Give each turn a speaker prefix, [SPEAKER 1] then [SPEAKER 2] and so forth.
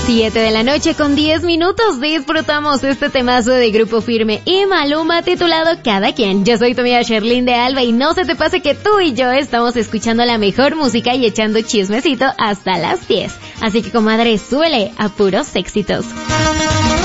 [SPEAKER 1] 7 de la noche con 10 minutos disfrutamos este temazo de Grupo Firme y Maluma titulado Cada Quien. Yo soy tu amiga Sherlyn de Alba y no se te pase que tú y yo estamos escuchando la mejor música y echando chismecito hasta las 10. Así que, comadre, súbele a puros éxitos.